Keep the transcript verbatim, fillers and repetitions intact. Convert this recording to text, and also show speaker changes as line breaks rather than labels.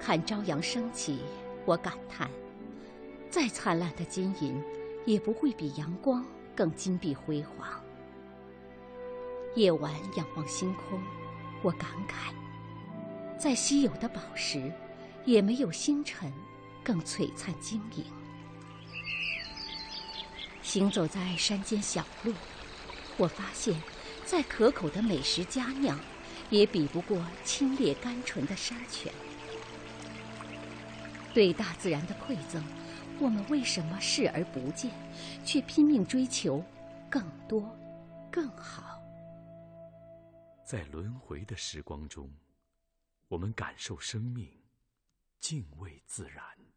看朝阳升起，我感叹，再灿烂的金银，也不会比阳光更金碧辉煌。夜晚仰望星空，我感慨，再稀有的宝石，也没有星辰更璀璨晶莹。行走在山间小路，我发现，再可口的美食佳酿，也比不过清冽甘醇的山泉。对大自然的馈赠，我们为什么视而不见，却拼命追求更多、更好？
在轮回的时光中，我们感受生命，敬畏自然。